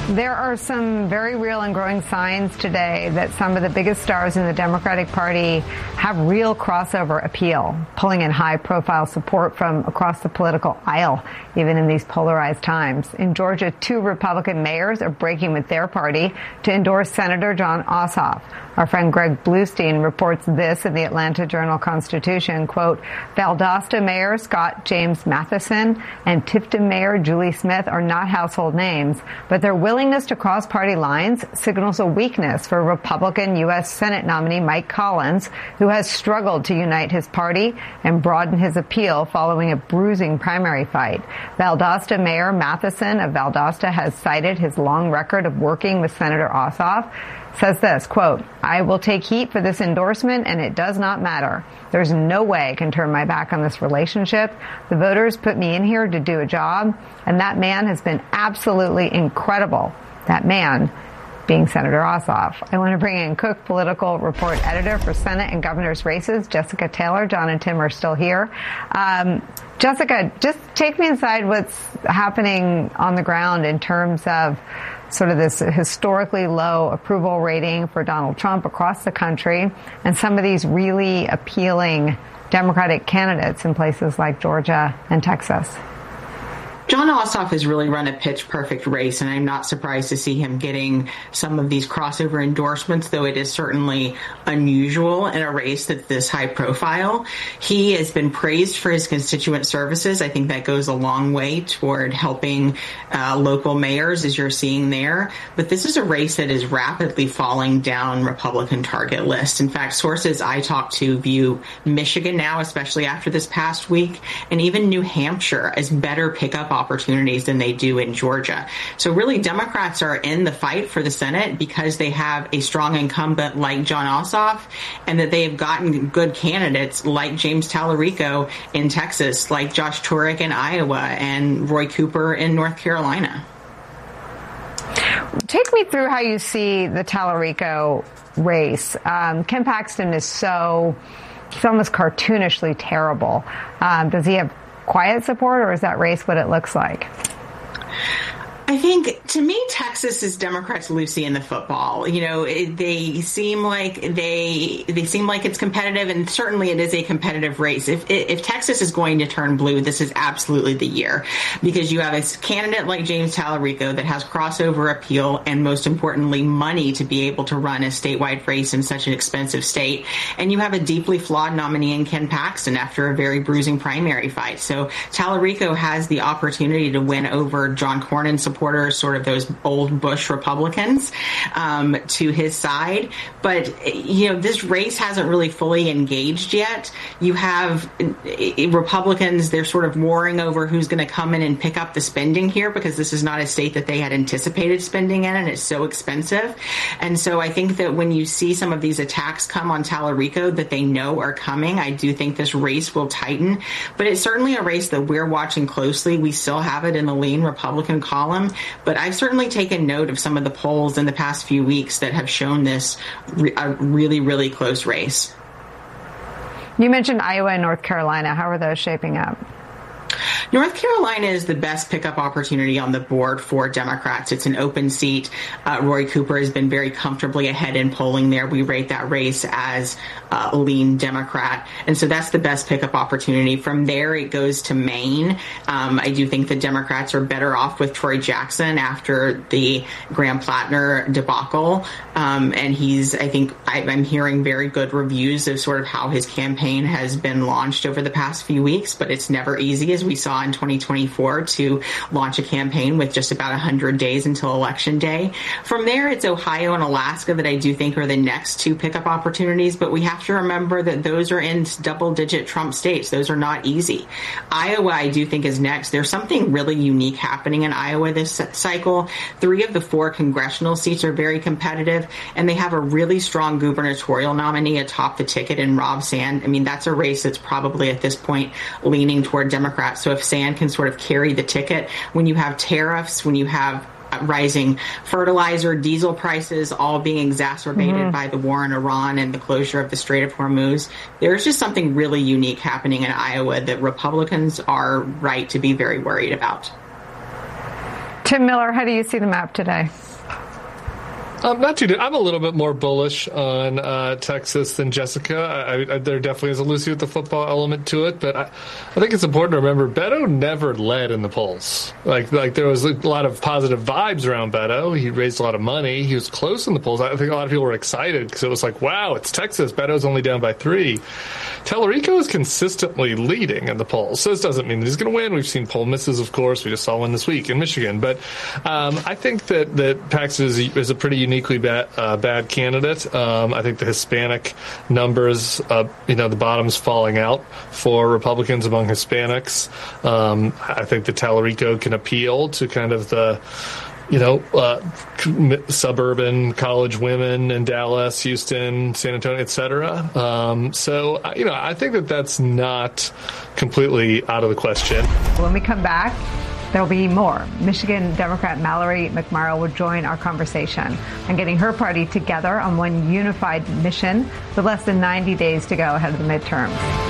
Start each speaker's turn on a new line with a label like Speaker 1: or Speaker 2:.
Speaker 1: There are some very real and growing signs today that some of the biggest stars in the Democratic Party have real crossover appeal, pulling in high-profile support from across the political aisle, even in these polarized times. In Georgia, 2 Republican mayors are breaking with their party to endorse Senator Jon Ossoff. Our friend Greg Bluestein reports this in the Atlanta Journal-Constitution, quote, Valdosta Mayor Scott James Matheson and Tifton Mayor Julie Smith are not household names, but their willingness to cross party lines signals a weakness for Republican U.S. Senate nominee Mike Collins, who has struggled to unite his party and broaden his appeal following a bruising primary fight. Valdosta Mayor Matheson of Valdosta has cited his long record of working with Senator Ossoff, says this, quote, I will take heat for this endorsement, and it does not matter. There's no way I can turn my back on this relationship. The voters put me in here to do a job, and that man has been absolutely incredible. That man being Senator Ossoff. I want to bring in Cook Political Report Editor for Senate and governor's races, Jessica Taylor. John and Tim are still here. Jessica, just take me inside what's happening on the ground in terms of sort of this historically low approval rating for Donald Trump across the country and some of these really appealing Democratic candidates in places like Georgia and Texas.
Speaker 2: Jon Ossoff has really run a pitch-perfect race, and I'm not surprised to see him getting some of these crossover endorsements, though it is certainly unusual in a race that's this high profile. He has been praised for his constituent services. I think that goes a long way toward helping local mayors, as you're seeing there. But this is a race that is rapidly falling down Republican target lists. In fact, sources I talk to view Michigan now, especially after this past week, and even New Hampshire as better pickup opportunities than they do in Georgia. So really, Democrats are in the fight for the Senate because they have a strong incumbent like Jon Ossoff, and that they have gotten good candidates like James Tallarico in Texas, like Josh Turek in Iowa, and Roy Cooper in North Carolina.
Speaker 1: Take me through how you see the Tallarico race. Ken Paxton is he's almost cartoonishly terrible. Does he have quiet support, or is that race what it looks like?
Speaker 2: I think, to me, Texas is Democrats Lucy in the football. You know, they seem like it's competitive, and certainly it is a competitive race. If Texas is going to turn blue, this is absolutely the year, because you have a candidate like James Tallarico that has crossover appeal and, most importantly, money to be able to run a statewide race in such an expensive state. And you have a deeply flawed nominee in Ken Paxton after a very bruising primary fight. So Tallarico has the opportunity to win over John Cornyn supporters, sort of those old Bush Republicans, to his side. But, you know, this race hasn't really fully engaged yet. You have Republicans, they're sort of warring over who's going to come in and pick up the spending here, because this is not a state that they had anticipated spending in, and it's so expensive. And so I think that when you see some of these attacks come on Tallarico that they know are coming, I do think this race will tighten. But it's certainly a race that we're watching closely. We still have it in the lean Republican column. But I've certainly taken note of some of the polls in the past few weeks that have shown this a really, really close race.
Speaker 1: You mentioned Iowa and North Carolina. How are those shaping up?
Speaker 2: North Carolina is the best pickup opportunity on the board for Democrats. It's an open seat. Roy Cooper has been very comfortably ahead in polling there. We rate that race as a lean Democrat. And so that's the best pickup opportunity. From there, it goes to Maine. I do think the Democrats are better off with Troy Jackson after the Graham Plattner debacle. And I'm hearing very good reviews of sort of how his campaign has been launched over the past few weeks, but it's never easy, as we saw in 2024, to launch a campaign with just about 100 days until Election Day. From there, it's Ohio and Alaska that I do think are the next 2 pickup opportunities, but we have to remember that those are in double-digit Trump states. Those are not easy. Iowa, I do think, is next. There's something really unique happening in Iowa this cycle. 3 of the 4 congressional seats are very competitive, and they have a really strong gubernatorial nominee atop the ticket in Rob Sand. I mean, that's a race that's probably at this point leaning toward Democrats. So if Sand can sort of carry the ticket, when you have tariffs, when you have rising fertilizer, diesel prices, all being exacerbated by the war in Iran and the closure of the Strait of Hormuz, there's just something really unique happening in Iowa that Republicans are right to be very worried about.
Speaker 1: Tim Miller, how do you see the map today?
Speaker 3: Not too. I'm a little bit more bullish on Texas than Jessica. There definitely is a Lucy with the football element to it, but I think it's important to remember Beto never led in the polls. Like there was a lot of positive vibes around Beto. He raised a lot of money. He was close in the polls. I think a lot of people were excited because it was like, wow, it's Texas. Beto's only down by 3. Tallarico is consistently leading in the polls. So this doesn't mean that he's going to win. We've seen poll misses, of course. We just saw one this week in Michigan. But I think that Paxton is a pretty uniquely bad candidate. I think the Hispanic numbers, the bottom's falling out for Republicans among Hispanics. I think that Tallarico can appeal to kind of the suburban college women in Dallas, Houston, San Antonio, et cetera. I think that's not completely out of the question.
Speaker 1: When we come back, there'll be more. Michigan Democrat Mallory McMorrow will join our conversation on getting her party together on one unified mission with less than 90 days to go ahead of the midterms.